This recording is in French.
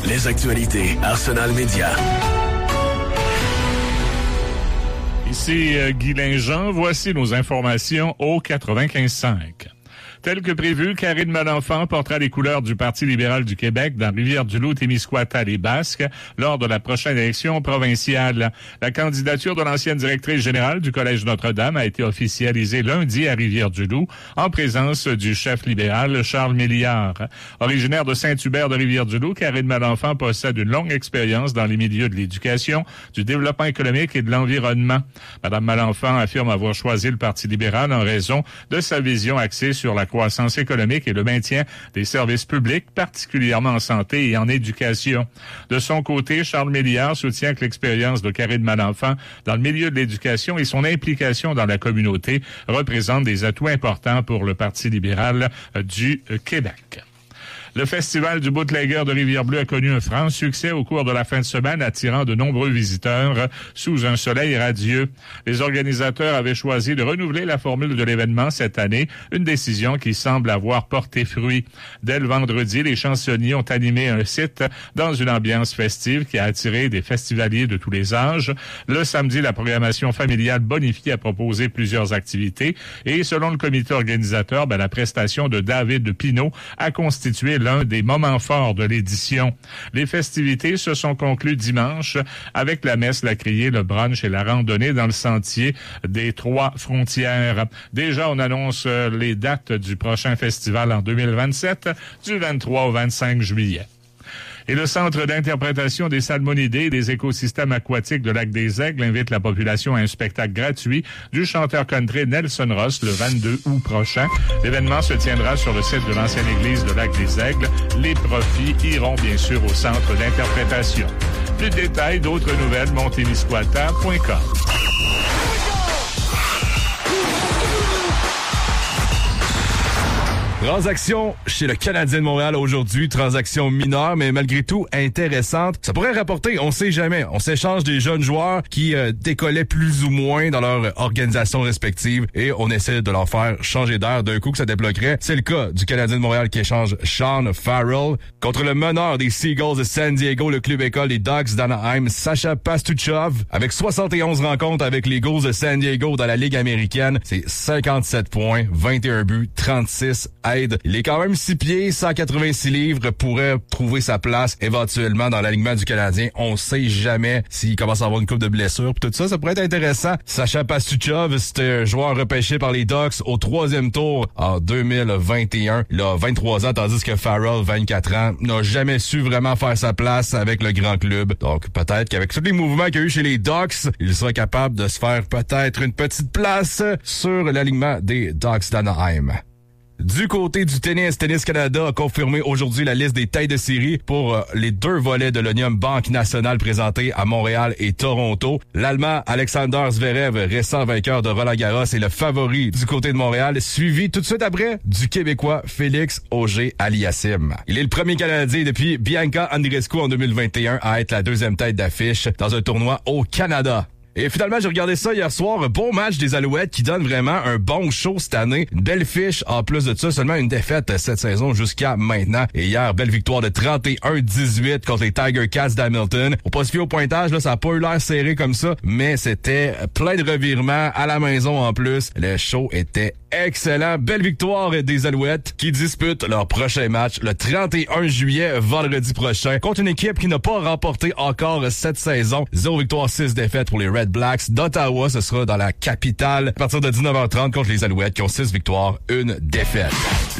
Les actualités Arsenal Média. Ici Guy Linjean, voici nos informations au 95.5. Tel que prévu, Karine Malenfant portera les couleurs du Parti libéral du Québec dans Rivière-du-Loup, Témiscouata et Basques lors de la prochaine élection provinciale. La candidature de l'ancienne directrice générale du Collège Notre-Dame a été officialisée lundi à Rivière-du-Loup en présence du chef libéral Charles Milliard. Originaire de Saint-Hubert de Rivière-du-Loup, Karine Malenfant possède une longue expérience dans les milieux de l'éducation, du développement économique et de l'environnement. Madame Malenfant affirme avoir choisi le Parti libéral en raison de sa vision axée sur la croissance économique et le maintien des services publics, particulièrement en santé et en éducation. De son côté, Charles Milliard soutient que l'expérience de Karine Malenfant dans le milieu de l'éducation et son implication dans la communauté représentent des atouts importants pour le Parti libéral du Québec. Le Festival du Bootlegger de Rivière-Bleue a connu un franc succès au cours de la fin de semaine, attirant de nombreux visiteurs sous un soleil radieux. Les organisateurs avaient choisi de renouveler la formule de l'événement cette année, une décision qui semble avoir porté fruit. Dès le vendredi, les chansonniers ont animé un site dans une ambiance festive qui a attiré des festivaliers de tous les âges. Le samedi, la programmation familiale bonifiée a proposé plusieurs activités et selon le comité organisateur, la prestation de David Pinault a constitué l'un des moments forts de l'édition. Les festivités se sont conclues dimanche avec la messe, la criée, le brunch et la randonnée dans le sentier des Trois Frontières. Déjà, on annonce les dates du prochain festival en 2027, du 23 au 25 juillet. Et le Centre d'interprétation des salmonidés et des écosystèmes aquatiques de Lac-des-Aigles invite la population à un spectacle gratuit du chanteur country Nelson Ross le 22 août prochain. L'événement se tiendra sur le site de l'ancienne église de Lac-des-Aigles. Les profits iront bien sûr au Centre d'interprétation. Plus de détails, d'autres nouvelles, montémiscouata.com. Transaction chez le Canadien de Montréal aujourd'hui, transaction mineure, mais malgré tout intéressante. Ça pourrait rapporter, on sait jamais. On s'échange des jeunes joueurs qui décollaient plus ou moins dans leur organisation respective et on essaie de leur faire changer d'air d'un coup que ça débloquerait. C'est le cas du Canadien de Montréal qui échange Sean Farrell contre le meneur des Seagulls de San Diego, le club école des Ducks d'Anaheim, Sacha Pastuchov. Avec 71 rencontres avec les Gulls de San Diego dans la Ligue américaine, c'est 57 points, 21 buts, 36 aides. Il est quand même 6 pieds, 186 livres, pourrait trouver sa place éventuellement dans l'alignement du Canadien. On sait jamais s'il commence à avoir une coupe de blessures. Puis tout ça, ça pourrait être intéressant. Sacha Pastuchov, c'était un joueur repêché par les Ducks au 3e tour en 2021. Il a 23 ans, tandis que Farrell, 24 ans, n'a jamais su vraiment faire sa place avec le grand club. Donc peut-être qu'avec tous les mouvements qu'il y a eu chez les Ducks, il sera capable de se faire peut-être une petite place sur l'alignement des Ducks d'Anaheim. Du côté du tennis, Tennis Canada a confirmé aujourd'hui la liste des têtes de série pour les 2 volets de l'Onium Banque Nationale présentés à Montréal et Toronto. L'Allemand Alexander Zverev, récent vainqueur de Roland-Garros, est le favori du côté de Montréal, suivi tout de suite après du Québécois Félix Auger-Aliassime. Il est le premier Canadien depuis Bianca Andreescu en 2021 à être la 2e tête d'affiche dans un tournoi au Canada. Et finalement, j'ai regardé ça hier soir. Un bon match des Alouettes qui donne vraiment un bon show cette année. Une belle fiche. En plus de ça, seulement une défaite cette saison jusqu'à maintenant. Et hier, belle victoire de 31-18 contre les Tiger Cats d'Hamilton. Faut pas se fier au pointage, là, ça a pas eu l'air serré comme ça, mais c'était plein de revirements à la maison en plus. Le show était excellent. Belle victoire des Alouettes qui disputent leur prochain match le 31 juillet, vendredi prochain, contre une équipe qui n'a pas remporté encore cette saison. 0 victoire, 6 défaites pour les Red Blacks d'Ottawa. Ce sera dans la capitale à partir de 19h30 contre les Alouettes qui ont 6 victoires, 1 défaite.